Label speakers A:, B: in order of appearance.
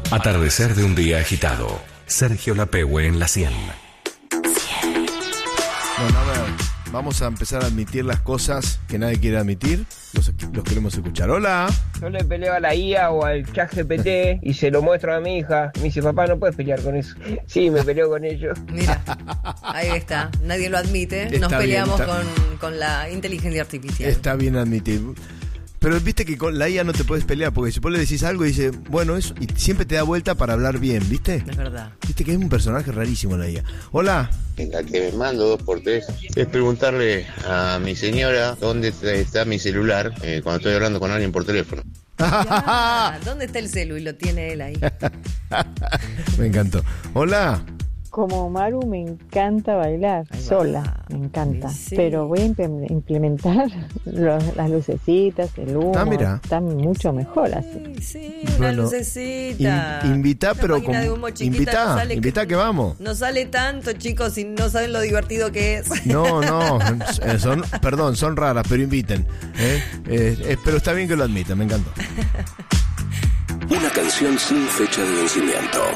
A: Atardecer de un día agitado. Sergio Lapehue en la 100.
B: Bueno, a ver, vamos a empezar a admitir las cosas que nadie quiere admitir. Los queremos escuchar. Hola.
C: Yo le peleo a la IA o al ChatGPT y se lo muestro a mi hija. Me dice, papá, no puedes pelear con eso. Sí, me peleo con ellos.
D: Mira, ahí está. Nadie lo admite.
B: Está
D: Nos peleamos
B: bien,
D: con la inteligencia artificial.
B: Está bien admitir. Pero viste que con la IA no te puedes pelear, porque si vos le decís algo y dice, bueno, eso, y siempre te da vuelta para hablar bien, ¿viste?
D: Es verdad.
B: Viste que es un personaje rarísimo la IA. Hola.
E: La que me mando 2x3 es preguntarle a mi señora dónde está mi celular cuando estoy hablando con alguien por teléfono.
D: ¿Dónde está el celu? Y lo tiene él ahí.
B: Me encantó. Hola.
F: Como Maru me encanta bailar sola, me encanta, sí. Pero voy a implementar las lucecitas, el humo,
B: mira.
F: Está mucho mejor así.
D: Sí, una lucecita.
B: Invita, pero
D: invita
B: que vamos.
D: No sale tanto, chicos, y no saben lo divertido que es.
B: No, son raras, pero inviten. Pero está bien que lo admitan, me encantó.
A: Una canción sin fecha de vencimiento.